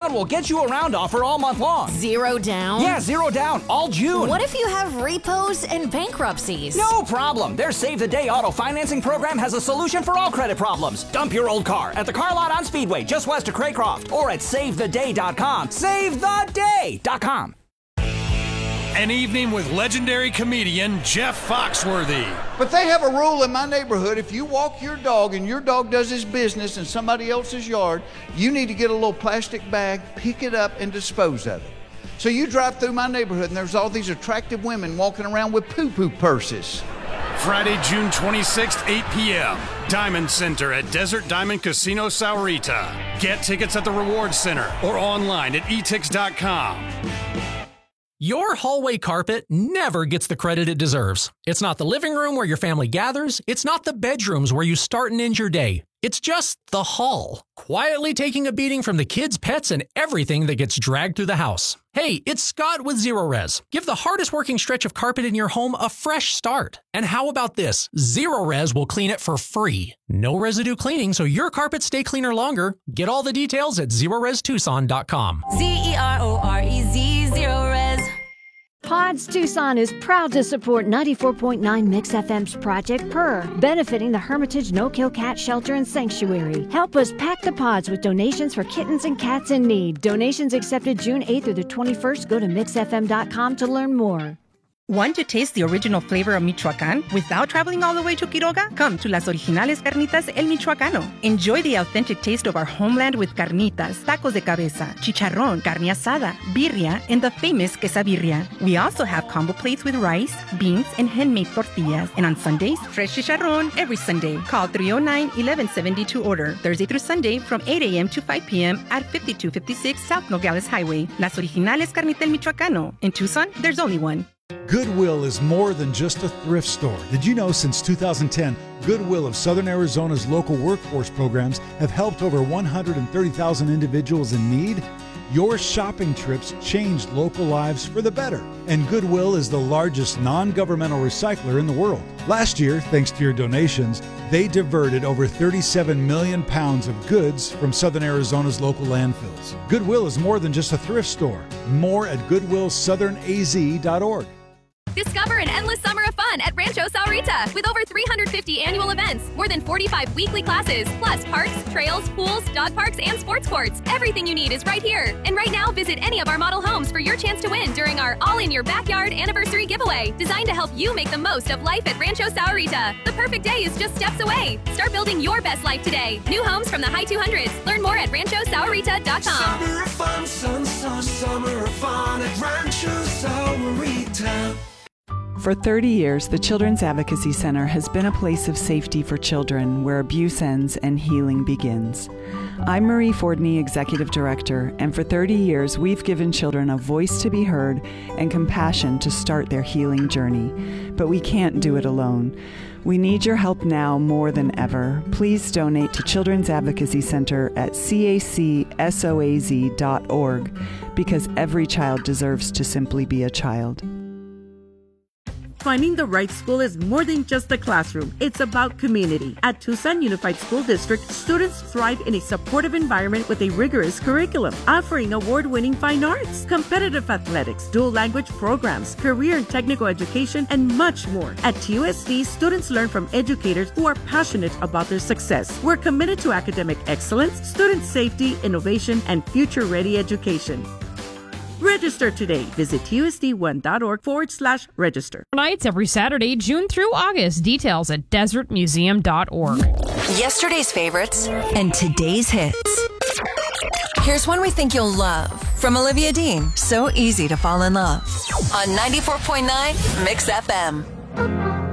Down will get you around offer all month long. 0 down? Yeah, 0 down, all June. What if you have repos and bankruptcies? No problem. Their Save the Day auto financing program has a solution for all credit problems. Dump your old car at the car lot on Speedway, just west of Craycroft, or at SaveTheDay.com. SaveTheDay.com. An evening with legendary comedian Jeff Foxworthy. But they have a rule in my neighborhood. If you walk your dog and your dog does his business in somebody else's yard, you need to get a little plastic bag, pick it up, and dispose of it. So you drive through my neighborhood and there's all these attractive women walking around with poo-poo purses. Friday, June 26th, 8 p.m. Diamond Center at Desert Diamond Casino Saurita. Get tickets at the Reward Center or online at etix.com. Your hallway carpet never gets the credit it deserves. It's not the living room where your family gathers. It's not the bedrooms where you start and end your day. It's just the hall, quietly taking a beating from the kids, pets, and everything that gets dragged through the house. Hey, it's Scott with Zerorez. Give the hardest working stretch of carpet in your home a fresh start. And how about this? Zerorez will clean it for free. No residue cleaning, so your carpets stay cleaner longer. Get all the details at ZerorezTucson.com. Zerorez, Zerorez. Pods Tucson is proud to support 94.9 Mix FM's Project Purr, benefiting the Hermitage No-Kill Cat Shelter and Sanctuary. Help us pack the pods with donations for kittens and cats in need. Donations accepted June 8th through the 21st. Go to mixfm.com to learn more. Want to taste the original flavor of Michoacán without traveling all the way to Quiroga? Come to Las Originales Carnitas El Michoacano. Enjoy the authentic taste of our homeland with carnitas, tacos de cabeza, chicharrón, carne asada, birria, and the famous quesabirria. We also have combo plates with rice, beans, and handmade tortillas. And on Sundays, fresh chicharrón every Sunday. Call 309-1170 to order. Thursday through Sunday from 8 a.m. to 5 p.m. at 5256 South Nogales Highway. Las Originales Carnitas El Michoacano. In Tucson, there's only one. Goodwill is more than just a thrift store. Did you know since 2010, Goodwill of Southern Arizona's local workforce programs have helped over 130,000 individuals in need? Your shopping trips changed local lives for the better. And Goodwill is the largest non-governmental recycler in the world. Last year, thanks to your donations, they diverted over 37 million pounds of goods from Southern Arizona's local landfills. Goodwill is more than just a thrift store. More at goodwillsouthernaz.org. Discover an endless summer of fun at Rancho Saurita with over 350 annual events, more than 45 weekly classes, plus parks, trails, pools, dog parks, and sports courts. Everything you need is right here. And right now, visit any of our model homes for your chance to win during our All in Your Backyard anniversary giveaway, designed to help you make the most of life at Rancho Saurita. The perfect day is just steps away. Start building your best life today. New homes from the high 200s. Learn more at ranchosaurita.com. Summer of fun, summer of fun at Rancho Saurita. For 30 years, the Children's Advocacy Center has been a place of safety for children where abuse ends and healing begins. I'm Marie Fordney, Executive Director, and for 30 years, we've given children a voice to be heard and compassion to start their healing journey. But we can't do it alone. We need your help now more than ever. Please donate to Children's Advocacy Center at cacsoaz.org, because every child deserves to simply be a child. Finding the right school is more than just a classroom. It's about community. At Tucson Unified School District, students thrive in a supportive environment with a rigorous curriculum, offering award-winning fine arts, competitive athletics, dual language programs, career and technical education, and much more. At TUSD, students learn from educators who are passionate about their success. We're committed to academic excellence, student safety, innovation, and future-ready education. Register today. Visit TUSD1.org/register. Nights every Saturday, June through August. Details at desertmuseum.org. Yesterday's favorites and today's hits. Here's one we think you'll love. From Olivia Dean, So Easy to Fall in Love. On 94.9 Mix FM.